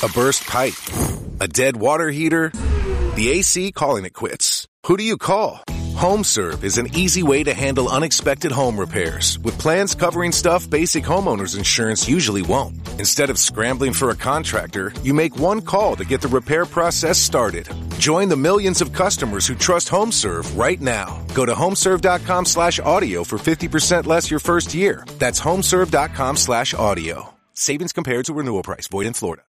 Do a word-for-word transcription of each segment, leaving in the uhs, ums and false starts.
A burst pipe? A dead water heater? The A C calling it quits. Who do you call? HomeServe is an easy way to handle unexpected home repairs with plans covering stuff basic homeowners insurance usually won't. Instead of scrambling for a contractor, you make one call to get the repair process started. Join the millions of customers who trust HomeServe right now. Go to homeserve.com slash audio for fifty percent less your first year. That's homeserve.com slash audio. Savings compared to renewal price. Void in Florida.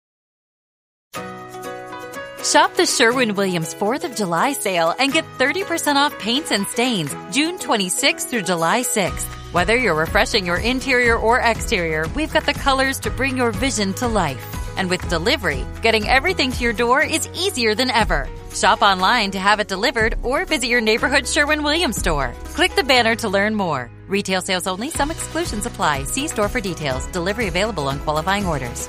Shop the Sherwin-Williams fourth of July sale and get thirty percent off paints and stains June twenty-sixth through July sixth. Whether you're refreshing your interior or exterior, we've got the colors to bring your vision to life. And with delivery, getting everything to your door is easier than ever. Shop online to have it delivered or visit your neighborhood Sherwin-Williams store. Click the banner to learn more. Retail sales only. Some exclusions apply. See store for details. Delivery available on qualifying orders.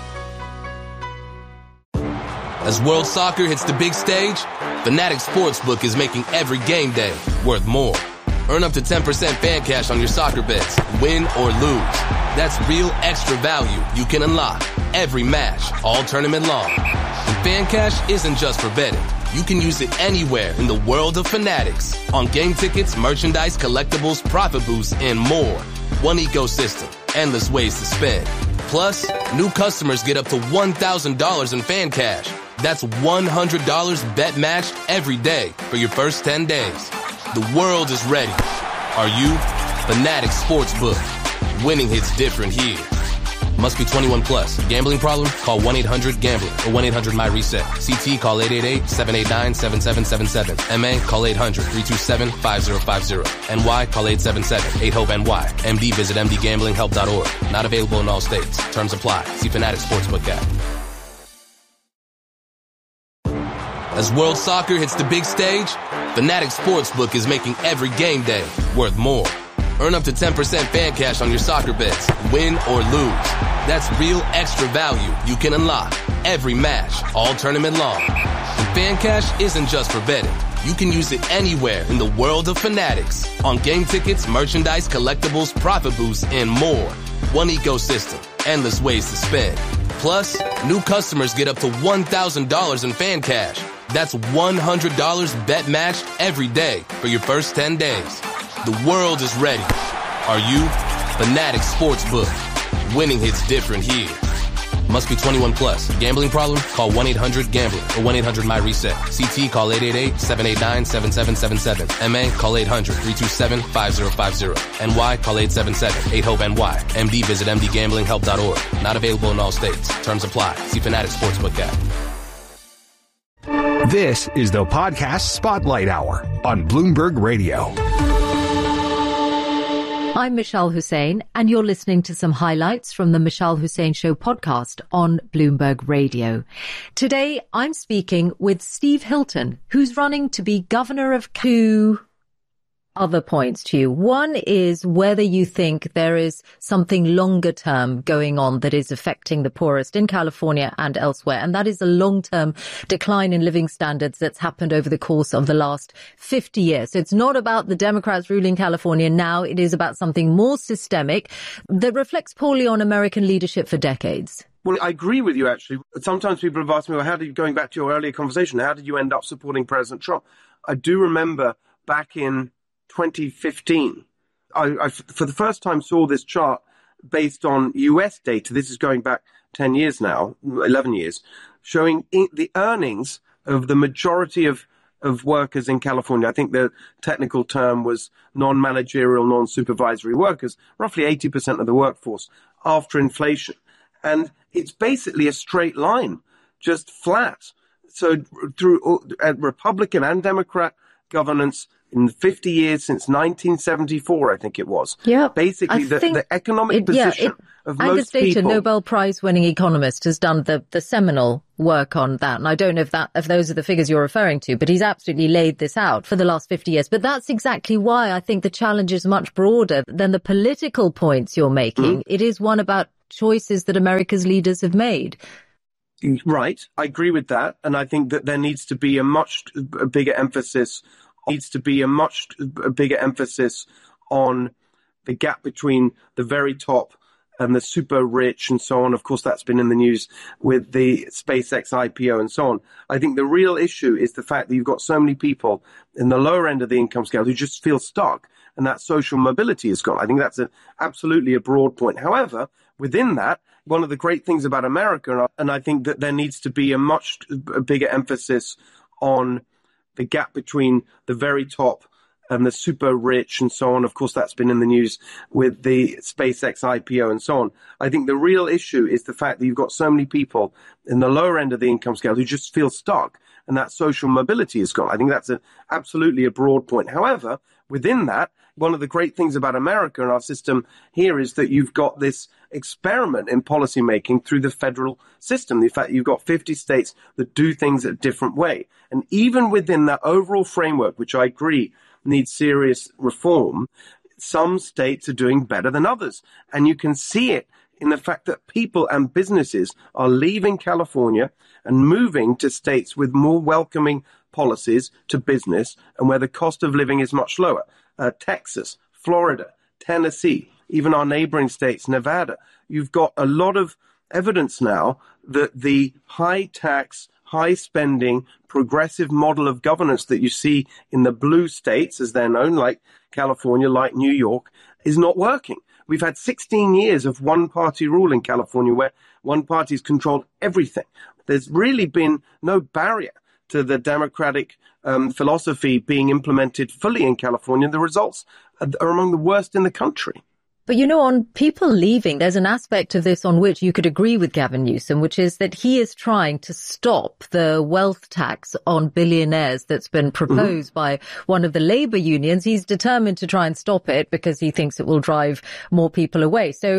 As World Soccer hits the big stage, Fanatics Sportsbook is making every game day worth more. Earn up to ten percent fan cash on your soccer bets, win or lose. That's real extra value you can unlock every match, all tournament long. And fan cash isn't just for betting. You can use it anywhere in the world of Fanatics. On game tickets, merchandise, collectibles, profit boosts, and more. One ecosystem, endless ways to spend. Plus, new customers get up to one thousand dollars in fan cash. That's one hundred dollars bet matched every day for your first ten days. The world is ready. Are you? Fanatics Sportsbook. Winning hits different here. Must be twenty-one plus. Gambling problem? Call one eight hundred gambler or one eight hundred my reset. C T call eight eight eight, seven eight nine, seven seven seven seven. M A call eight hundred, three two seven, five zero five zero. N Y call eight seven seven, eight hope N Y. M D visit m d gambling help dot org. Not available in all states. Terms apply. See Fanatics Sportsbook app. As World Soccer hits the big stage, Fanatics Sportsbook is making every game day worth more. Earn up to ten percent fan cash on your soccer bets, win or lose. That's real extra value you can unlock every match, all tournament long. And fan cash isn't just for betting. You can use it anywhere in the world of Fanatics. On game tickets, merchandise, collectibles, profit boosts, and more. One ecosystem, endless ways to spend. Plus, new customers get up to one thousand dollars in fan cash. That's one hundred dollars bet matched every day for your first ten days. The world is ready. Are you? Fanatics Sportsbook. Winning hits different here. Must be twenty-one plus. Gambling problem? Call one eight hundred gambler or one eight hundred my reset. C T call eight eight eight, seven eight nine, seven seven seven seven. M A call eight hundred, three two seven, five zero five zero. N Y call eight seven seven, eight hope N Y. M D visit m d gambling help dot org. Not available in all states. Terms apply. See Fanatics Sportsbook app. This is the Podcast Spotlight Hour on Bloomberg Radio. I'm Michelle Hussein, and you're listening to some highlights from the Michelle Hussein Show podcast on Bloomberg Radio. Today, I'm speaking with Steve Hilton, who's running to be governor of two other points to you. One is whether you think there is something longer term going on that is affecting the poorest in California and elsewhere. And that is a long-term decline in living standards that's happened over the course of the last fifty years. So it's not about the Democrats ruling California now. It is about something more systemic that reflects poorly on American leadership for decades. Well, I agree with you, actually. Sometimes people have asked me, well, how did you, going back to your earlier conversation, how did you end up supporting President Trump? I do remember back in twenty fifteen, I, I for the first time saw this chart based on U S data. This is going back ten years now, eleven years, showing the earnings of the majority of, of workers in California. I think the technical term was non-managerial, non-supervisory workers, roughly eighty percent of the workforce after inflation. And it's basically a straight line, just flat. So through uh, Republican and Democrat governance, in fifty years since nineteen seventy-four, I think it was. Yeah. Basically, the, the economic it, position yeah, it, of Angus most Deaton, people. Nobel Prize-winning economist, has done the, the seminal work on that. And I don't know if that if those are the figures you're referring to, but he's absolutely laid this out for the last fifty years. But that's exactly why I think the challenge is much broader than the political points you're making. Mm. It is one about choices that America's leaders have made. Right. I agree with that. And I think that there needs to be a much bigger emphasis needs to be a much bigger emphasis on the gap between the very top and the super rich and so on. Of course, that's been in the news with the SpaceX I P O and so on. I think the real issue is the fact that you've got so many people in the lower end of the income scale who just feel stuck, and that social mobility is gone. I think that's a, absolutely a broad point. However, within that, one of the great things about America, and I think that there needs to be a much bigger emphasis on the gap between the very top and the super rich and so on. Of course, that's been in the news with the SpaceX I P O and so on. I think the real issue is the fact that you've got so many people in the lower end of the income scale who just feel stuck, and that social mobility is gone. I think that's a, absolutely a broad point. However, within that, one of the great things about America and our system here is that you've got this experiment in policymaking through the federal system. The fact you've got fifty states that do things a different way. And even within that overall framework, which I agree needs serious reform, some states are doing better than others. And you can see it in the fact that people and businesses are leaving California and moving to states with more welcoming policies to business and where the cost of living is much lower. Uh, Texas, Florida, Tennessee, even our neighboring states, Nevada. You've got a lot of evidence now that the high tax, high spending, progressive model of governance that you see in the blue states, as they're known, like California, like New York, is not working. We've had sixteen years of one-party rule in California where one party's controlled everything. There's really been no barrier to the democratic um, philosophy being implemented fully in California. The results are, are among the worst in the country. But, you know, on people leaving, there's an aspect of this on which you could agree with Gavin Newsom, which is that he is trying to stop the wealth tax on billionaires that's been proposed mm-hmm. by one of the labor unions. He's determined to try and stop it because he thinks it will drive more people away. So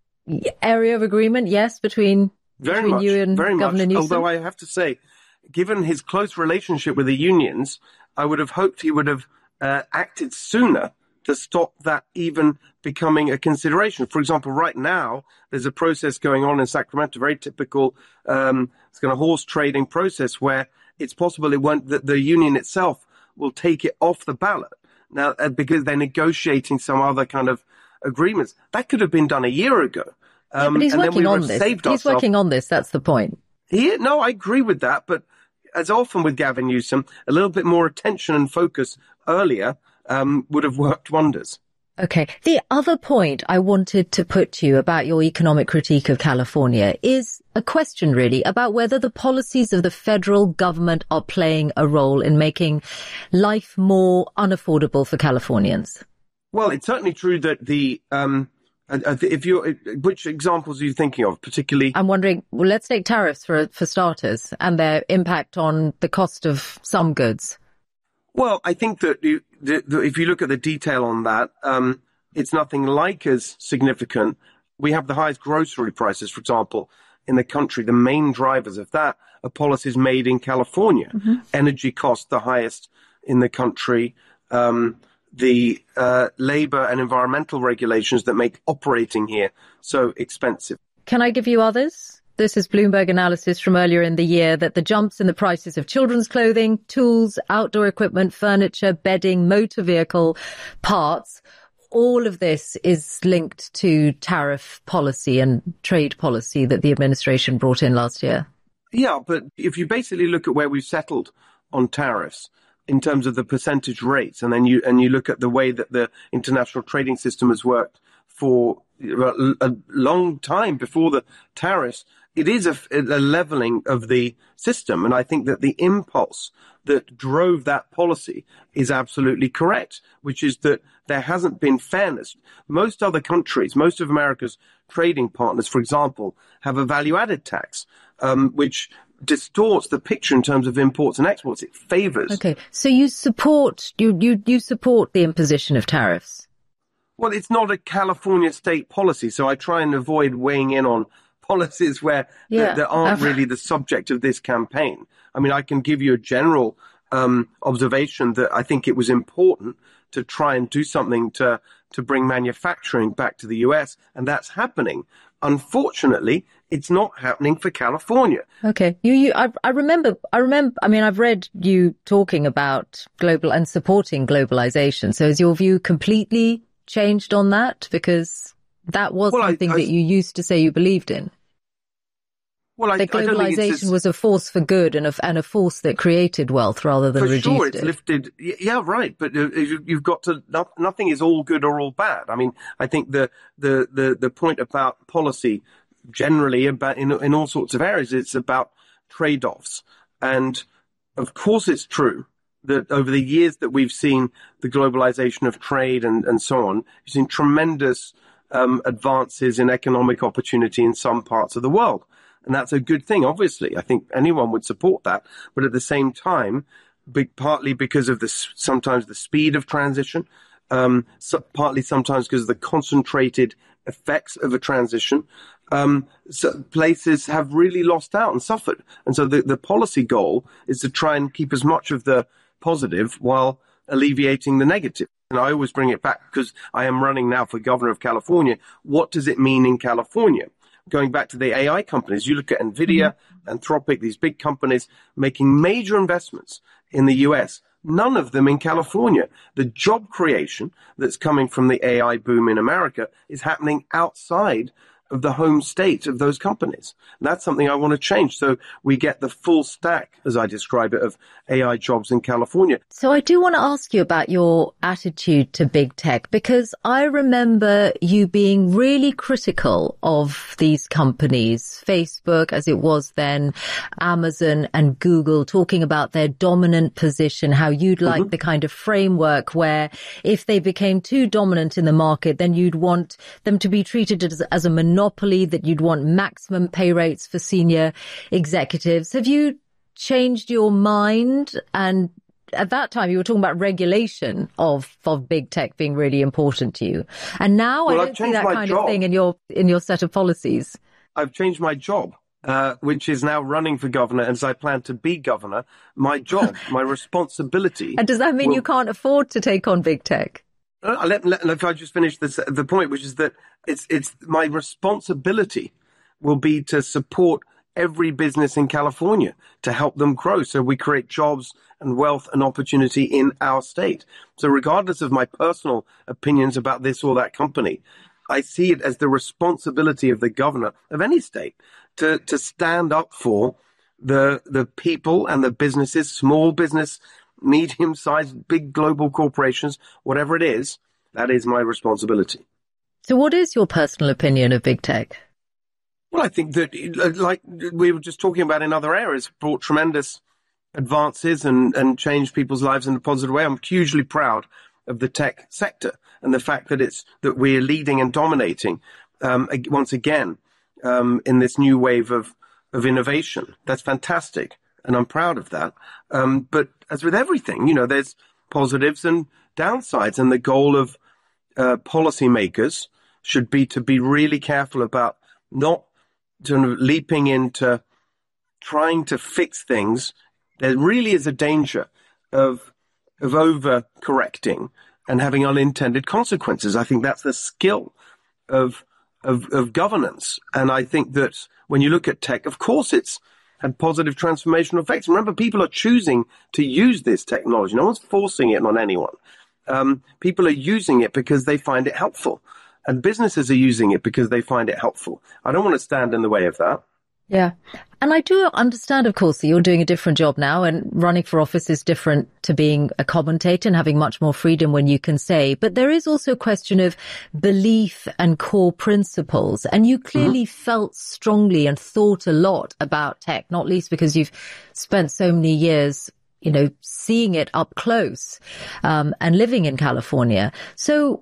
area of agreement, yes, between, very between much, you and very Governor much. Newsom? Although I have to say, given his close relationship with the unions, I would have hoped he would have uh, acted sooner to stop that even becoming a consideration. For example, right now, there's a process going on in Sacramento, very typical, um, it's kind of horse trading process where it's possible it won't, that the union itself will take it off the ballot. Now, uh, because they're negotiating some other kind of agreements. That could have been done a year ago. Um, yeah, but he's and working then we on would have this. saved He's ourselves. working on this, that's the point. He, no, I agree with that, but as often with Gavin Newsom, a little bit more attention and focus earlier Um, would have worked wonders. Okay. The other point I wanted to put to you about your economic critique of California is a question really about whether the policies of the federal government are playing a role in making life more unaffordable for Californians. Well, it's certainly true that the, um, if you, which examples are you thinking of particularly? I'm wondering, well, let's take tariffs for, for starters and their impact on the cost of some goods. Well, I think that you, the, the, if you look at the detail on that, um, it's nothing like as significant. We have the highest grocery prices, for example, in the country. The main drivers of that are policies made in California. Mm-hmm. Energy costs the highest in the country. Um, the uh, labor and environmental regulations that make operating here so expensive. Can I give you others? This is Bloomberg analysis from earlier in the year that the jumps in the prices of children's clothing, tools, outdoor equipment, furniture, bedding, motor vehicle parts, all of this is linked to tariff policy and trade policy that the administration brought in last year. Yeah, but if you basically look at where we've settled on tariffs in terms of the percentage rates, and then you and you look at the way that the international trading system has worked for a long time before the tariffs, it is a, a leveling of the system. And I think that the impulse that drove that policy is absolutely correct, which is that there hasn't been fairness. Most other countries, most of America's trading partners, for example, have a value-added tax, um, which distorts the picture in terms of imports and exports. It favors. Okay, so you support you you you support the imposition of tariffs? Well, it's not a California state policy, so I try and avoid weighing in on policies where yeah. that, that aren't really the subject of this campaign. I mean, I can give you a general um, observation that I think it was important to try and do something to to bring manufacturing back to the U S, and that's happening. Unfortunately, it's not happening for California. Okay. You, you, I, I remember, I remember, I mean, I've read you talking about global and supporting globalization. So is your view completely changed on that? Because that was well, something I, I, that you used to say you believed in. Well, I, that globalization I just, was a force for good and a, and a force that created wealth rather than for reduced sure, it's it. lifted. Yeah, right. But uh, you've got to. Nothing is all good or all bad. I mean, I think the the the, the point about policy generally about in in all sorts of areas, it's about trade-offs. And of course, it's true that over the years that we've seen the globalization of trade and and so on, you've seen tremendous um, advances in economic opportunity in some parts of the world. And that's a good thing, obviously. I think anyone would support that. But at the same time, big, partly because of the sometimes the speed of transition, um, so, partly sometimes because of the concentrated effects of a transition, um, so places have really lost out and suffered. And so the, the policy goal is to try and keep as much of the positive while alleviating the negative. And I always bring it back because I am running now for governor of California. What does it mean in California? Going back to the A I companies, you look at NVIDIA, Anthropic, these big companies making major investments in the U S, none of them in California. The job creation that's coming from the A I boom in America is happening outside of the home state of those companies. And that's something I want to change. So we get the full stack, as I describe it, of A I jobs in California. So I do want to ask you about your attitude to big tech, because I remember you being really critical of these companies, Facebook as it was then, Amazon and Google, talking about their dominant position, how you'd like mm-hmm. the kind of framework where if they became too dominant in the market, then you'd want them to be treated as, as a monopoly. monopoly, that you'd want maximum pay rates for senior executives. Have you changed your mind? And at that time, you were talking about regulation of, of big tech being really important to you. And now well, I don't see that kind job. of thing in your in your set of policies. I've changed my job, uh, which is now running for governor. As I plan to be governor, my job, my responsibility. And does that mean will... you can't afford to take on big tech? Uh, let, let, if I just finish this, the point, which is that it's it's my responsibility will be to support every business in California to help them grow, so we create jobs and wealth and opportunity in our state. So regardless of my personal opinions about this or that company, I see it as the responsibility of the governor of any state to to stand up for the the people and the businesses, small business, medium-sized, big global corporations, whatever it is, that is my responsibility. So what is your personal opinion of big tech? Well, I think that, like we were just talking about in other areas, brought tremendous advances and, and changed people's lives in a positive way. I'm hugely proud of the tech sector and the fact that it's that we're leading and dominating um, once again um, in this new wave of, of innovation. That's fantastic. And I'm proud of that. Um, but as with everything, you know, there's positives and downsides. And the goal of uh, policymakers should be to be really careful about not sort of leaping into trying to fix things. There really is a danger of of overcorrecting and having unintended consequences. I think that's the skill of of, of governance. And I think that when you look at tech, of course, it's had positive transformational effects. Remember, people are choosing to use this technology. No one's forcing it on anyone. Um, people are using it because they find it helpful. And businesses are using it because they find it helpful. I don't want to stand in the way of that. Yeah. And I do understand, of course, that you're doing a different job now, and running for office is different to being a commentator and having much more freedom when you can say. But there is also a question of belief and core principles. And you clearly mm-hmm. felt strongly and thought a lot about tech, not least because you've spent so many years, you know, seeing it up close um, and living in California. So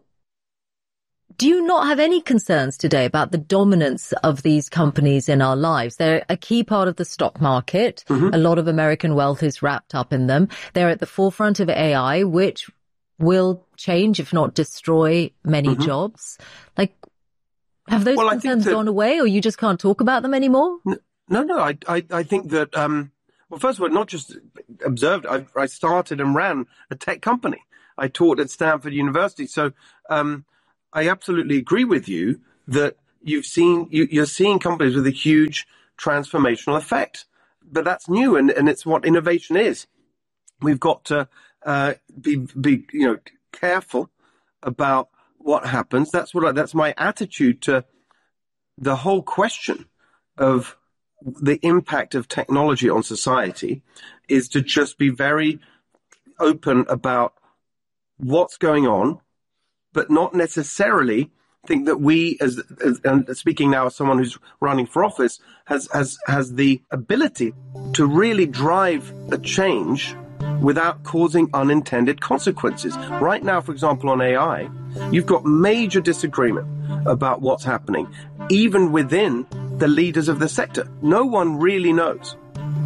do you not have any concerns today about the dominance of these companies in our lives? They're a key part of the stock market. Mm-hmm. A lot of American wealth is wrapped up in them. They're at the forefront of A I, which will change, if not destroy, many mm-hmm. jobs. Like, have those well, concerns that, gone away, or you just can't talk about them anymore? No, no, I, I, I think that, um, well, first of all, not just observed, I, I started and ran a tech company. I taught at Stanford University. So, um, I absolutely agree with you that you've seen, you, you're seeing companies with a huge transformational effect, but that's new, and, and it's what innovation is. We've got to uh, be, be, you know, careful about what happens. That's what I, that's my attitude to the whole question of the impact of technology on society, is to just be very open about what's going on, but not necessarily think that we, as, as and speaking now as someone who's running for office, has, has, has the ability to really drive a change without causing unintended consequences. Right now, for example, on A I, you've got major disagreement about what's happening, even within the leaders of the sector. No one really knows.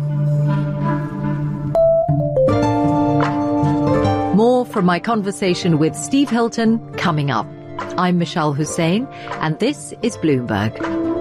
More from my conversation with Steve Hilton coming up. I'm Michelle Hussein, and this is Bloomberg.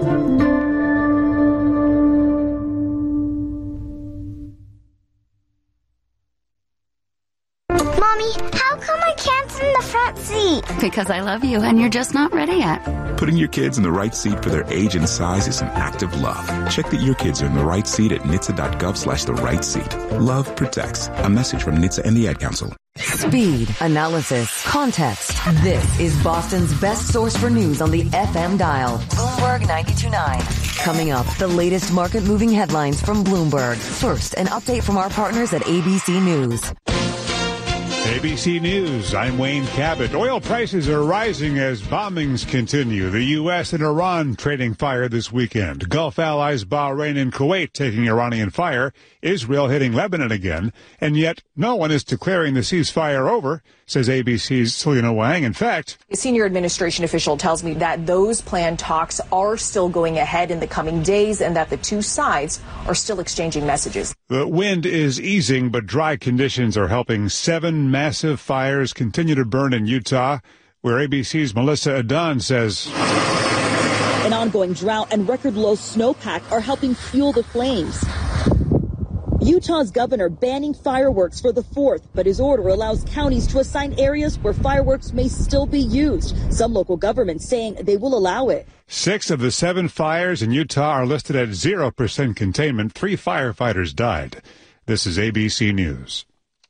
Mommy, how come I can't sit in the front seat? Because I love you and you're just not ready yet. Putting your kids in the right seat for their age and size is an act of love. Check that your kids are in the right seat at N H T S A dot gov slash the right seat. Love protects. A message from N H T S A and the Ad Council. Speed, analysis, context. This is Boston's best source for news on the F M dial. Bloomberg ninety-two point nine. Coming up, the latest market-moving headlines from Bloomberg. First, an update from our partners at A B C News. A B C News, I'm Wayne Cabot. Oil prices are rising as bombings continue. The U S and Iran trading fire this weekend. Gulf allies Bahrain and Kuwait taking Iranian fire. Israel hitting Lebanon again. And yet no one is declaring the ceasefire over, says A B C's Selena Wang. In fact, a senior administration official tells me that those planned talks are still going ahead in the coming days and that the two sides are still exchanging messages. The wind is easing, but dry conditions are helping. Seven massive fires continue to burn in Utah, where A B C's Melissa Adan says an ongoing drought and record low snowpack are helping fuel the flames. Utah's governor banning fireworks for the fourth, but his order allows counties to assign areas where fireworks may still be used. Some local governments saying they will allow it. Six of the seven fires in Utah are listed at zero percent containment. Three firefighters died. This is A B C News.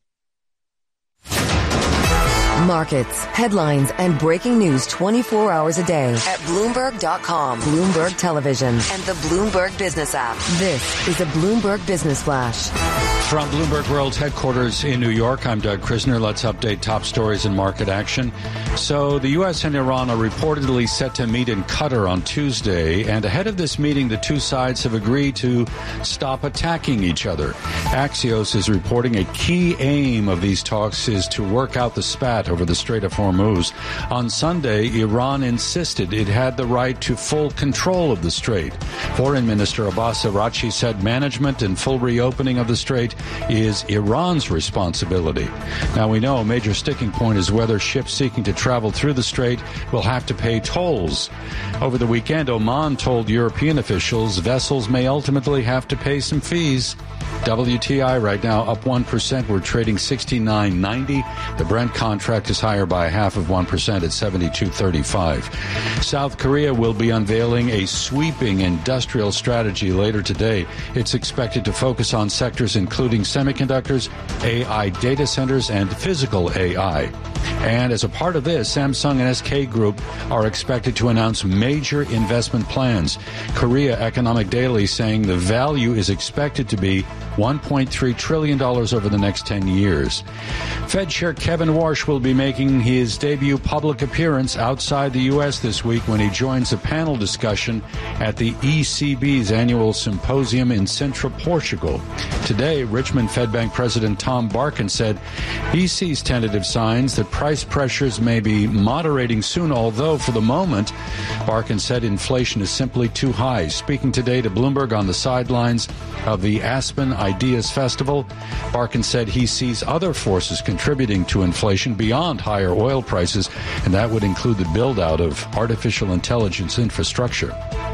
Markets, headlines, and breaking news twenty-four hours a day at Bloomberg dot com, Bloomberg Television, and the Bloomberg Business app. This is a Bloomberg Business Flash. From Bloomberg World headquarters in New York, I'm Doug Krisner. Let's update top stories and market action. So the U S and Iran are reportedly set to meet in Qatar on Tuesday, and ahead of this meeting, the two sides have agreed to stop attacking each other. Axios is reporting a key aim of these talks is to work out the spat over the Strait of Hormuz. On Sunday, Iran insisted it had the right to full control of the strait. Foreign Minister Abbas Araghchi said management and full reopening of the strait is Iran's responsibility. Now, we know a major sticking point is whether ships seeking to travel through the strait will have to pay tolls. Over the weekend, Oman told European officials vessels may ultimately have to pay some fees. W T I right now up one percent. We're trading sixty-nine ninety. The Brent contract is higher by a half of one percent at seventy-two thirty-five. South Korea will be unveiling a sweeping industrial strategy later today. It's expected to focus on sectors including semiconductors, A I data centers, and physical A I. And as a part of this, Samsung and S K Group are expected to announce major investment plans. Korea Economic Daily saying the value is expected to be one point three trillion dollars over the next ten years. Fed Chair Kevin Warsh will be making his debut public appearance outside the U S this week when he joins a panel discussion at the E C B's annual symposium in Sintra, Portugal. Today, Richmond Fed Bank President Tom Barkin said he sees tentative signs that price pressures may be moderating soon, although for the moment, Barkin said inflation is simply too high. Speaking today to Bloomberg on the sidelines of the Aspen Ideas Festival, Barkin said he sees other forces contributing to inflation beyond higher oil prices, and that would include the build-out of artificial intelligence infrastructure.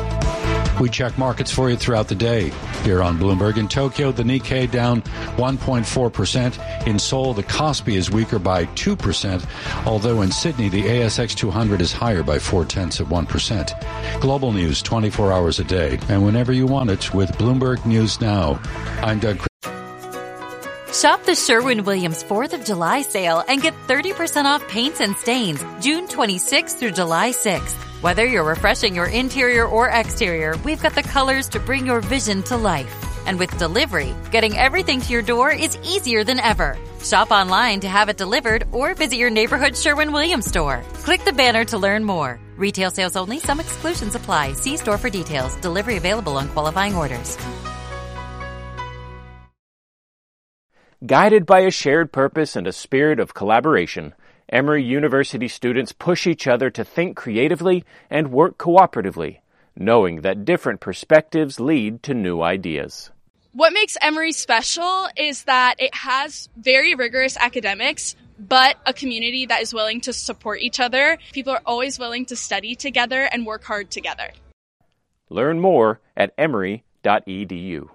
We check markets for you throughout the day here on Bloomberg. In Tokyo, the Nikkei down one point four percent. In Seoul, the Kospi is weaker by two percent, although in Sydney, the A S X two hundred is higher by four-tenths of one percent. Global news twenty-four hours a day, and whenever you want it with Bloomberg News Now. I'm Doug. Shop the Sherwin-Williams fourth of July sale and get thirty percent off paints and stains June twenty-sixth through July sixth. Whether you're refreshing your interior or exterior, we've got the colors to bring your vision to life. And with delivery, getting everything to your door is easier than ever. Shop online to have it delivered or visit your neighborhood Sherwin-Williams store. Click the banner to learn more. Retail sales only. Some exclusions apply. See store for details. Delivery available on qualifying orders. Guided by a shared purpose and a spirit of collaboration, Emory University students push each other to think creatively and work cooperatively, knowing that different perspectives lead to new ideas. What makes Emory special is that it has very rigorous academics, but a community that is willing to support each other. People are always willing to study together and work hard together. Learn more at emory dot e d u.